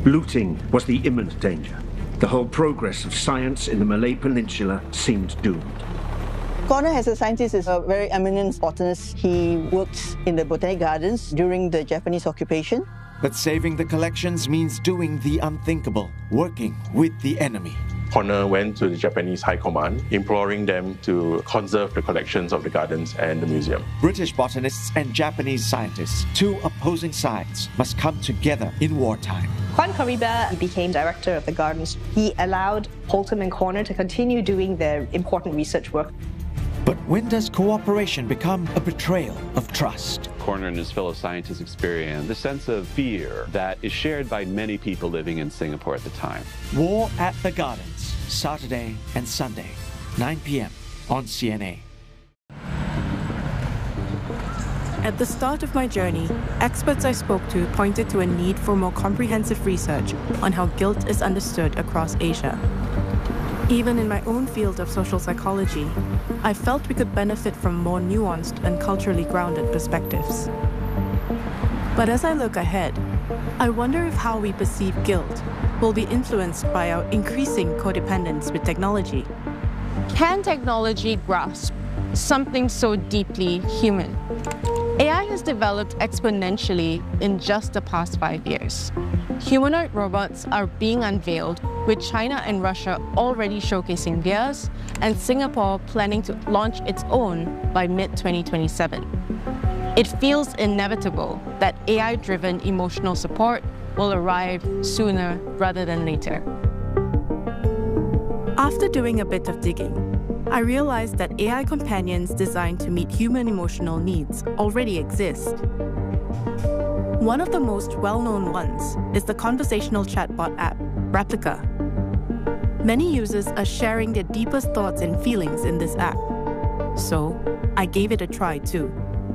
Looting was the imminent danger. The whole progress of science in the Malay Peninsula seemed doomed. Connor, as a scientist, is a very eminent botanist. He works in the Botanic Gardens during the Japanese occupation. But saving the collections means doing the unthinkable, working with the enemy. Connor went to the Japanese High Command, imploring them to conserve the collections of the gardens and the museum. British botanists and Japanese scientists, two opposing sides, must come together in wartime. Kwan Kariba became director of the gardens. He allowed Holcomb and Connor to continue doing their important research work. But when does cooperation become a betrayal of trust? Connor and his fellow scientists experience the sense of fear that is shared by many people living in Singapore at the time. War at the Gardens, Saturday and Sunday, 9 p.m. on CNA. At the start of my journey, experts I spoke to pointed to a need for more comprehensive research on how guilt is understood across Asia. Even in my own field of social psychology, I felt we could benefit from more nuanced and culturally grounded perspectives. But as I look ahead, I wonder if how we perceive guilt will be influenced by our increasing codependence with technology. Can technology grasp something so deeply human? AI has developed exponentially in just the past 5 years. Humanoid robots are being unveiled, with China and Russia already showcasing theirs, and Singapore planning to launch its own by mid-2027. It feels inevitable that AI-driven emotional support will arrive sooner rather than later. After doing a bit of digging, I realized that AI companions designed to meet human emotional needs already exist. One of the most well-known ones is the conversational chatbot app, Replika. Many users are sharing their deepest thoughts and feelings in this app, so I gave it a try too.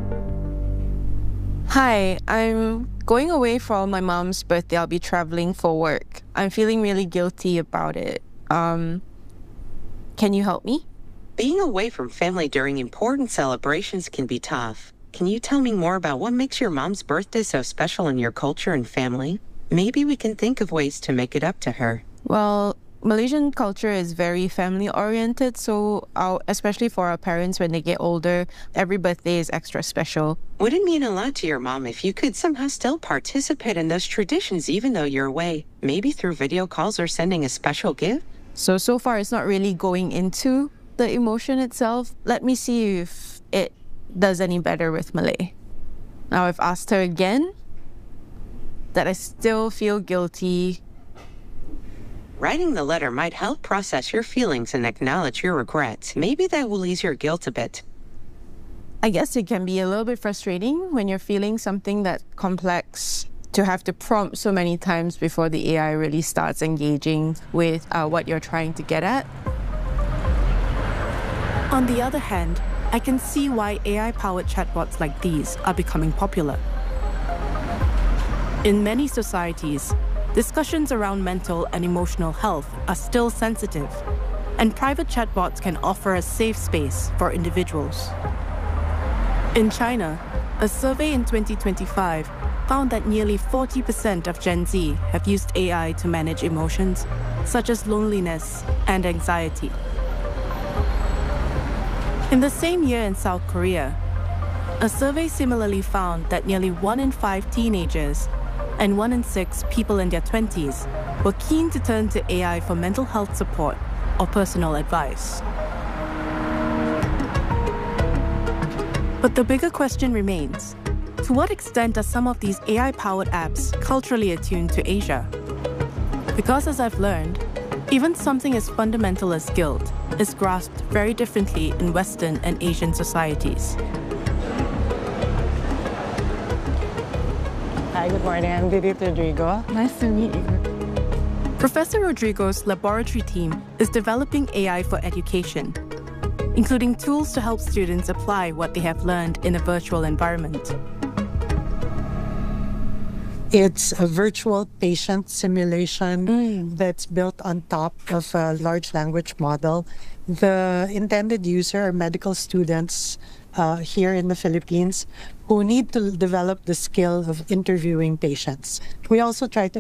Hi, I'm going away for my mom's birthday. I'll be traveling for work. I'm feeling really guilty about it. Can you help me? Being away from family during important celebrations can be tough. Can you tell me more about what makes your mom's birthday so special in your culture and family? Maybe we can think of ways to make it up to her. Well, Malaysian culture is very family-oriented, so especially for our parents when they get older, every birthday is extra special. Would it mean a lot to your mom if you could somehow still participate in those traditions even though you're away? Maybe through video calls or sending a special gift? So far it's not really going into the emotion itself. Let me see if it does any better with Malay. Now I've asked her again that I still feel guilty. Writing the letter might help process your feelings and acknowledge your regrets. Maybe that will ease your guilt a bit. I guess it can be a little bit frustrating when you're feeling something that complex to have to prompt so many times before the AI really starts engaging with what you're trying to get at. On the other hand, I can see why AI-powered chatbots like these are becoming popular. In many societies, discussions around mental and emotional health are still sensitive, and private chatbots can offer a safe space for individuals. In China, a survey in 2025 found that nearly 40% of Gen Z have used AI to manage emotions, such as loneliness and anxiety. In the same year in South Korea, a survey similarly found that nearly 1 in 5 teenagers and 1 in 6 people in their 20s were keen to turn to AI for mental health support or personal advice. But the bigger question remains, to what extent are some of these AI-powered apps culturally attuned to Asia? Because as I've learned, even something as fundamental as guilt is grasped very differently in Western and Asian societies. Hi, good morning. I'm Didit Rodrigo. Nice to meet you. Professor Rodrigo's laboratory team is developing AI for education, including tools to help students apply what they have learned in a virtual environment. It's a virtual patient simulation that's built on top of a large language model. The intended user are medical students here in the Philippines who need to develop the skill of interviewing patients. We also try to